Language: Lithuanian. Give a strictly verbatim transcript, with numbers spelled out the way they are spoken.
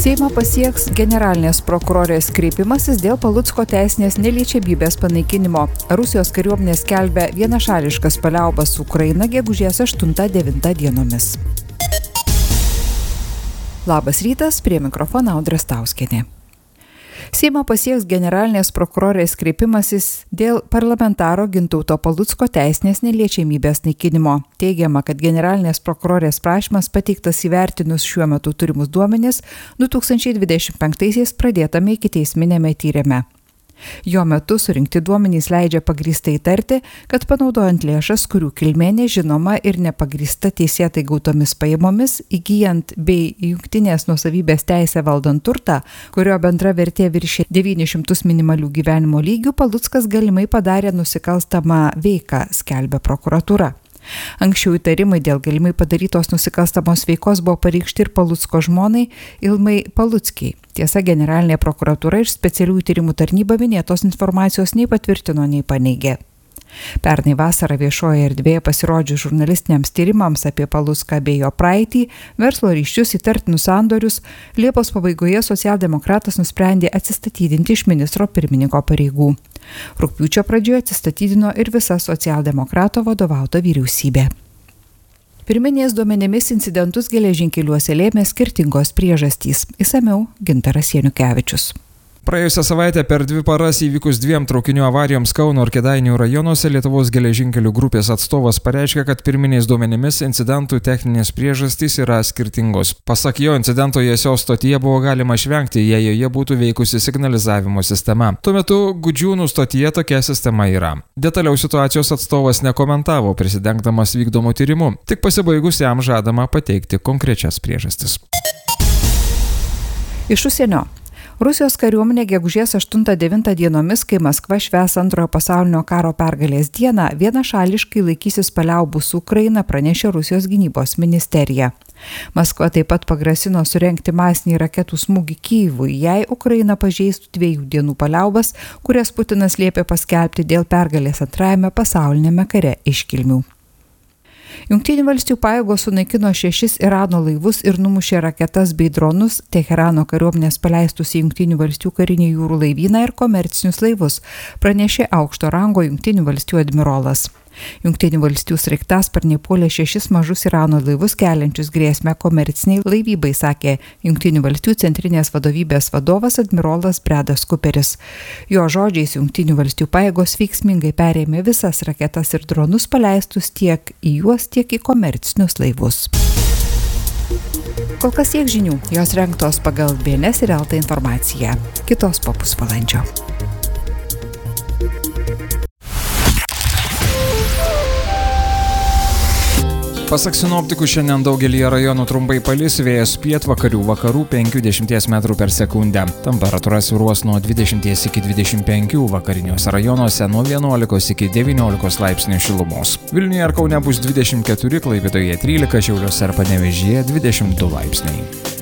Seimą pasieks generalinės prokurorės kreipimasis dėl Palucko teisinės neliečiamybės panaikinimo. Rusijos kariuomenė skelbia vienašališkas paliaubas su Ukraina gegužės aštuntą devintą dienomis. Labas rytas, prie mikrofono Audra Stauskienė. Seimą pasieks generalinės prokurorės kreipimasis dėl parlamentaro Gintauto Palucko teisinės neliečiamybės naikinimo. Teigiama, kad generalinės prokurorės prašymas pateiktas įvertinus šiuo metu turimus duomenis du tūkstančiai dvidešimt penktaisiais pradėtame ikiteisminėme tyrime. Jo metu surinkti duomenys leidžia pagrįstai įtarti, kad panaudojant lėšas, kurių kilmė nežinoma ir nepagrįsta teisėtai gautomis pajamomis, įgyjant bei jungtinės nuosavybės teisę valdant turtą, kurio bendra vertė viršė devynis šimtus minimalių gyvenimo lygių, Paluckas galimai padarė nusikalstamą veiką, skelbia prokuratūra. Anksčiau įtarimai dėl galimai padarytos nusikalstamos veikos buvo pareikšti ir Palucko žmonai Ilmai Paluckiai. Tiesa, generalinė prokuratūra ir specialiųjų tyrimų tarnyba minėtos informacijos nei patvirtino, nei paneigė. Pernai vasarą viešoje erdvėje pasirodžius žurnalistiniams tyrimams apie Palucką bei jo praeitį, verslo ryšius, įtartinus sandorius, Liepos pabaigoje socialdemokratas nusprendė atsistatydinti iš ministro pirmininko pareigų. Rugpjūčio pradžioje atsistatydino ir visa socialdemokrato vadovauta vyriausybė. Pirminiais duomenimis incidentus geležinkeliuose lėmė skirtingos priežastys. Išsamiau Gintaras Janukevičius. Praėjusią savaitę per dvi paras įvykus dviem traukinių avarijoms Kauno ir Kėdainių rajonuose Lietuvos geležinkelių grupės atstovas pareiškė, kad pirminiais duomenimis incidentų techninės priežastys yra skirtingos. Pasak jo, incidento Jiesios stotyje buvo galima išvengti, jei joje būtų veikusi signalizavimo sistema. Tuo metu Gudžiūnų stotyje tokia sistema yra. Detaliau situacijos atstovas nekomentavo, prisidengdamas vykdomu tyrimu, tik pasibaigus jam žadama pateikti konkrečias priežastis. Iš užsienio. Rusijos kariuomenė gegužės aštuntą devintą dienomis, kai Maskva švęs antrojo pasaulinio karo pergalės dieną, vienašališkai laikysis paliaubų su Ukraina, pranešė Rusijos gynybos ministerija. Maskva taip pat pagrasino surengti masinį raketų smūgį Kyjivui, jei Ukraina pažeistų dviejų dienų paliaubas, kurias Putinas liepė paskelbti dėl pergalės antrajame pasaulinėme kare iškilmių. Jungtinių valstijų pajėgos sunaikino šešis Irano laivus ir numušė raketas bei dronus Teherano kariuomenės paleistus į Jungtinių valstijų karinį jūrų laivyną ir komercinius laivus, pranešė aukšto rango Jungtinių valstijų admirolas. Jungtinių valstijų sraigtasparniai puolė šešis mažus Irano laivus keliančius grėsmę komerciniai laivybai, sakė Jungtinių valstijų centrinės vadovybės vadovas admirolas Bredas Cooperis. Jo žodžiais Jungtinių valstijų pajėgos veiksmingai perėmė visas raketas ir dronus paleistus tiek į juos, tiek į komercinius laivus. Kol kas tiek žinių, jos rengtos pagal B N S ir Elta informaciją. Kitos po pusvalandžio. Pasak sinoptikų, šiandien daugelyje rajonų trumpai palis, vėjas pietvakarių vakarų penkių iki dešimties metrų per sekundę. Temperatūra svyruos nuo dvidešimties iki dvidešimt penkių, vakariniuose rajonuose nuo vienuolikos iki devyniolikos laipsnių šilumos. Vilniuje ir Kaune bus dvidešimt keturi, Klaipėdoje trylika, Šiauliuose ir Panevėžyje dvidešimt du laipsniai.